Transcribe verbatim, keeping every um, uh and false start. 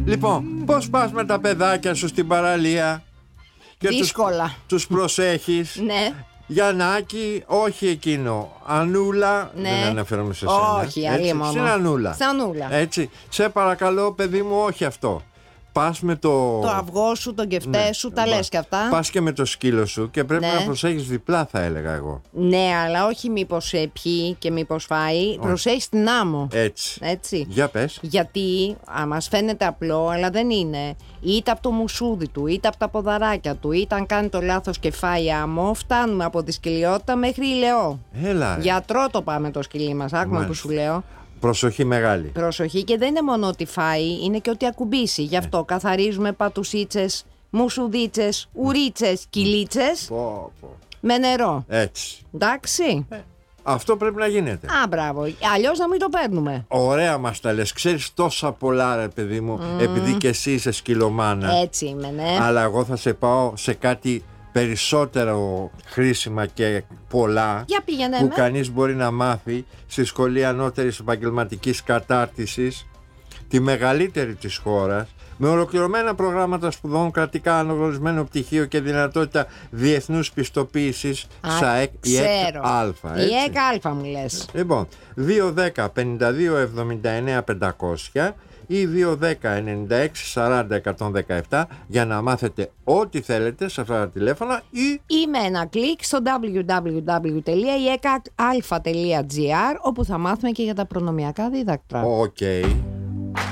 Λοιπόν, πώς πας με τα παιδάκια σου στην παραλία? Και δύσκολα. Τους, τους προσέχεις? Ναι. Γιαννάκη, όχι εκείνο. Ανούλα, ναι. δεν αναφέρομαι σε σένα. Όχι, άλλη μόνο. Στην Ανούλα. Ανούλα. Έτσι, σε παρακαλώ παιδί μου, όχι αυτό. Πας με το... Το αυγό σου, τον κεφτέ ναι. σου, τα λες και αυτά. Πας και με το σκύλο σου και πρέπει ναι. να προσέχεις διπλά, θα έλεγα εγώ. Ναι, αλλά όχι μήπως πιει και μήπως φάει. Όχι. Προσέχεις την άμμο. Έτσι. Έτσι. Για πες. Γιατί α, μας φαίνεται απλό, αλλά δεν είναι. Είτε από το μουσούδι του, είτε από τα ποδαράκια του, είτε αν κάνει το λάθος και φάει άμμο, φτάνουμε από τη σκυλιότητα μέχρι ηλαιό. Έλα. Γιατρό το πάμε το σκυλί μας, άκουμα που σου λέω. Προσοχή μεγάλη. Προσοχή, και δεν είναι μόνο ότι φάει, είναι και ότι ακουμπήσει. Γι' αυτό καθαρίζουμε πατουσίτσες, μουσουδίτσες, ουρίτσες, κυλίτσες πω, πω. με νερό. Έτσι. Εντάξει. Ε, αυτό πρέπει να γίνεται. Α, μπράβο. Αλλιώς να μην το παίρνουμε. Ωραία μας τα λες. Ξέρεις τόσα πολλά, ρε παιδί μου, mm. επειδή και εσύ είσαι σκυλομάνα. Έτσι είμαι, ναι. Αλλά εγώ θα σε πάω σε κάτι περισσότερο χρήσιμα και πολλά. Για πήγαινε που με. κανείς μπορεί να μάθει στη Σχολή Ανώτερης Επαγγελματικής Κατάρτισης, τη μεγαλύτερη της χώρας, με ολοκληρωμένα προγράμματα σπουδών, κρατικά αναγνωρισμένο πτυχίο και δυνατότητα διεθνούς πιστοποίησης. ΣΑΕΚ, η ΕΚ Α. Η ΕΚ Α μου λες. Λοιπόν, δύο δέκα πενήντα δύο εβδομήντα εννέα πεντακόσια ή δύο δέκα ενενήντα έξι σαράντα εκατόν δεκαεπτά για να μάθετε ό,τι θέλετε σε αυτά τα τηλέφωνα ή... ή με ένα κλικ στο double-u double-u double-u τελεία η εκ α τελεία τζι άρ, όπου θα μάθουμε και για τα προνομιακά δίδακτρα. Οκ. Okay.